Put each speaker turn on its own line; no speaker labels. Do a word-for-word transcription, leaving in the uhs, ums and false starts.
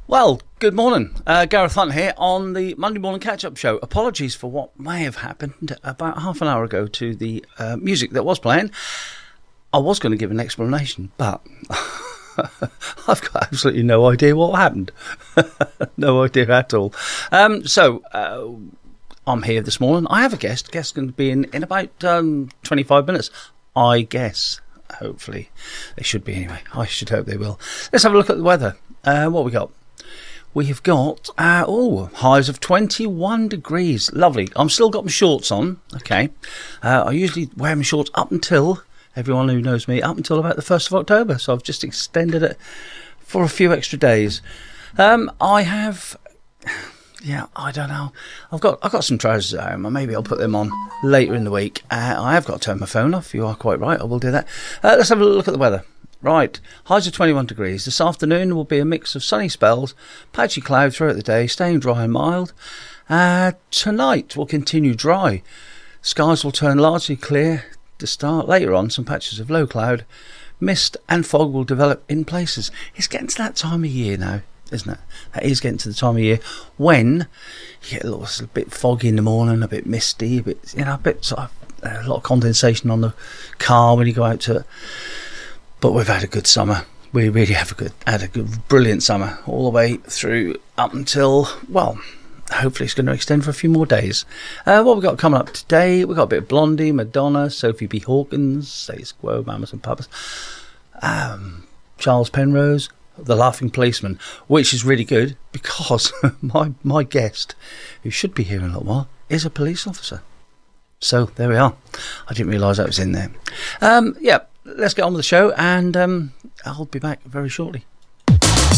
Well, good morning. Uh, Gareth Hunt here on the Monday Morning Catch-Up Show. Apologies for what may have happened about half an hour ago to the uh, music that was playing. I was going to give an explanation, but I've got absolutely no idea what happened. No idea at all. Um, so, uh, I'm here this morning. I have a guest. Guest's going to be in, in about um, twenty-five minutes, I guess. Hopefully. They should be anyway. I should hope they will. Let's have a look at the weather. Uh, what we got? We have got, uh, oh, highs of twenty-one degrees. Lovely. I'm still got my shorts on. Okay. Uh, I usually wear my shorts up until, everyone who knows me, up until about the first of October. So I've just extended it for a few extra days. Um, I have, yeah, I don't know. I've got I've got some trousers at home. Maybe I'll put them on later in the week. Uh, I have got to turn my phone off. You are quite right. I will do that. Uh, let's have a look at the weather. Right, highs of twenty-one degrees. This afternoon will be a mix of sunny spells, patchy cloud throughout the day, staying dry and mild. Uh, tonight will continue dry. Skies will turn largely clear to start. Later on, some patches of low cloud, mist and fog will develop in places. It's getting to that time of year now, isn't it? That is getting to the time of year when you get a, little, a bit foggy in the morning, a bit misty, a bit, you know, a bit sort of, uh, a lot of condensation on the car when you go out to it. But we've had a good summer. We really have a good, had a good, brilliant summer all the way through up until, well, hopefully it's going to extend for a few more days. Uh, what we've got coming up today, we've got a bit of Blondie, Madonna, Sophie B. Hawkins, Status Quo, Mamas and Papas, um, Charles Penrose, The Laughing Policeman, which is really good because my, my guest, who should be here in a little while, is a police officer. So there we are. I didn't realise that was in there. Um, yeah. Let's get on with the show, and um, I'll be back very shortly.